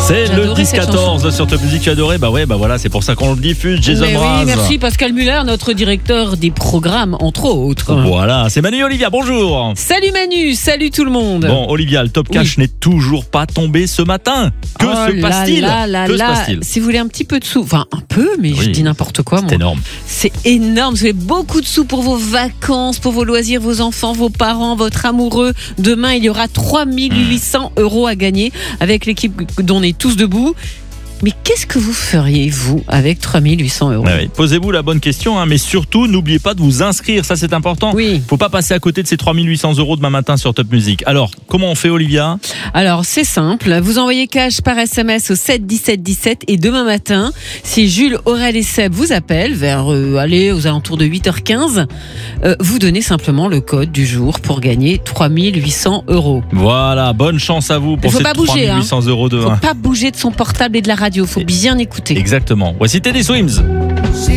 C'est J'ai le adoré cette 10-14 sur Top Music, tu as adoré. Bah ouais, bah voilà, c'est pour ça qu'on le diffuse. Jason Mais Mraz. oui, merci Pascal Muller, notre directeur des programmes, entre autres. Voilà, c'est Manu et Olivia, bonjour. Salut Manu, salut tout le monde. Bon, Olivia, le Top Cash n'est toujours pas tombé ce matin. Que se passe-t-il? Que se passe-t-il? Si vous voulez un petit peu de sous, enfin un peu, mais je dis n'importe quoi. C'est énorme. C'est énorme, vous avez beaucoup de sous pour vos vacances, pour vos loisirs, vos enfants, vos parents, votre amoureux. Demain, il y aura 3 800 € à gagner avec l'équipe dont on est tous debout. Mais qu'est-ce que vous feriez, vous, avec 3 800 €? Ouais, posez-vous la bonne question, mais surtout, n'oubliez pas de vous inscrire, ça c'est important. Oui. Faut pas passer à côté de ces 3 800 € demain matin sur Top Music. Alors, comment on fait, Olivia? Alors, c'est simple, vous envoyez cash par SMS au 7 17 17 et demain matin, si Jules, Aurel et Seb vous appellent vers, aux alentours de 8h15, vous donnez simplement le code du jour pour gagner 3 800 €. Voilà, bonne chance à vous pour ces 3 800 € Faut demain. pas bouger de son portable et de la radio, faut bien écouter. Exactement. Voici Teddy Swims.